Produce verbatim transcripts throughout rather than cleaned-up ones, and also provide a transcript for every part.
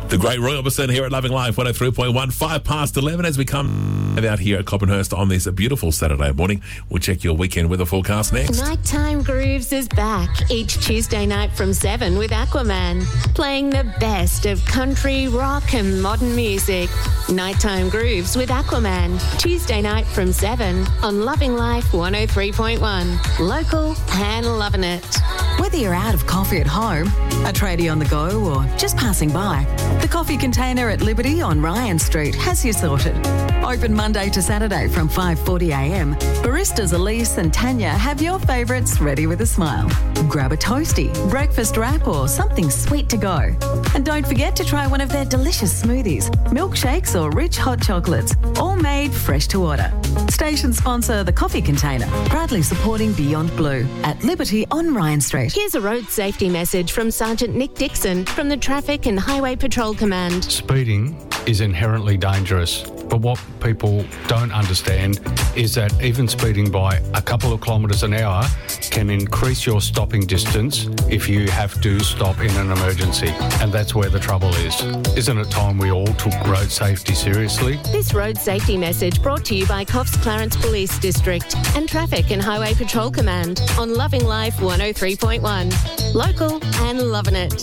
The great Roy Orbison here at Loving Life one oh three point one, five past eleven as we come out here at Coppenhurst on this beautiful Saturday morning. We'll check your weekend weather forecast next. Nighttime Grooves is back each Tuesday night from seven with Aquaman, playing the best of country, rock and modern music. Nighttime Grooves with Aquaman, Tuesday night from seven on Loving Life one oh three point one. Local and loving it. Whether you're out of coffee at home, a tradie on the go or just passing by, the coffee container at Liberty on Ryan Street has you sorted. Open Monday to Saturday from five forty a m. Baristas Elise and Tanya have your favourites ready with a smile. Grab a toasty, breakfast wrap or something sweet to go. And don't forget to try one of their delicious smoothies, milkshakes or rich hot chocolates, all made fresh to order. Station sponsor The Coffee Container, proudly supporting Beyond Blue at Liberty on Ryan Street. Here's a road safety message from Sergeant Nick Dixon from the Traffic and Highway Patrol Command. Speeding is inherently dangerous, but what people don't understand is that even speeding by a couple of kilometres an hour can increase your stopping distance if you have to stop in an emergency, and that's where the trouble is. Isn't it time we all took road safety seriously? This road safety message brought to you by Coffs Clarence Police District and Traffic and Highway Patrol Command on Loving Life one oh three point one. Local and loving it.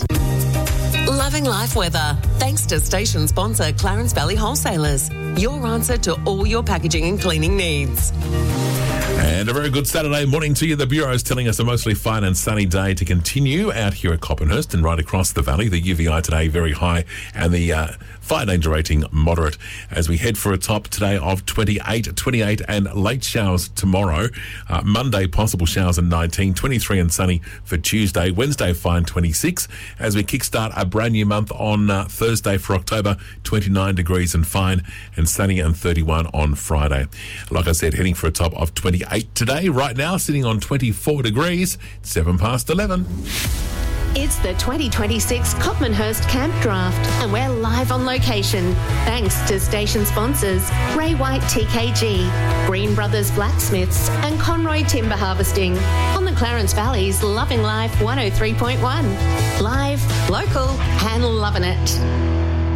Loving Life weather. Thanks to station sponsor Clarence Valley Wholesalers. Your answer to all your packaging and cleaning needs. And a very good Saturday morning to you. The Bureau is telling us a mostly fine and sunny day to continue out here at Coppenhurst and right across the valley. The U V I today very high and the uh, fire danger rating moderate as we head for a top today of twenty-eight, twenty-eight and late showers tomorrow. Uh, Monday, possible showers and nineteen, twenty-three and sunny for Tuesday. Wednesday, fine twenty-six as we kickstart a brand new month on uh, Thursday for October, twenty-nine degrees and fine and sunny and thirty-one on Friday. Like I said, heading for a top of twenty-eight today. Right now, sitting on twenty-four degrees, seven past eleven. It's the twenty twenty-six Copmanhurst Camp Draft and we're live on location thanks to station sponsors Ray White T K G, Green Brothers Blacksmiths and Conroy Timber Harvesting on the Clarence Valley's Loving Life one oh three point one. Live, local and loving it.